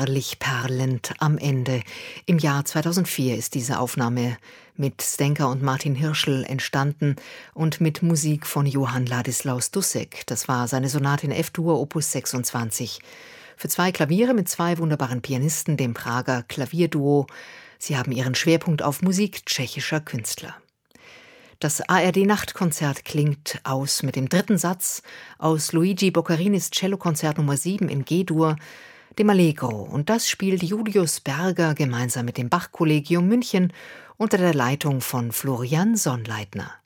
herrlich perlend am Ende. Im Jahr 2004 ist diese Aufnahme mit Zdenka und Martin Hirschl entstanden und mit Musik von Johann Ladislaus Dussek. Das war seine Sonate in F-Dur, Opus 26. Für 2 Klaviere mit 2 wunderbaren Pianisten, dem Prager Klavierduo. Sie haben ihren Schwerpunkt auf Musik tschechischer Künstler. Das ARD-Nachtkonzert klingt aus mit dem 3. Satz aus Luigi Boccarinis Cellokonzert Nummer 7 in G-Dur, dem Allegro. Und das spielt Julius Berger gemeinsam mit dem Bach-Kollegium München unter der Leitung von Florian Sonnleitner.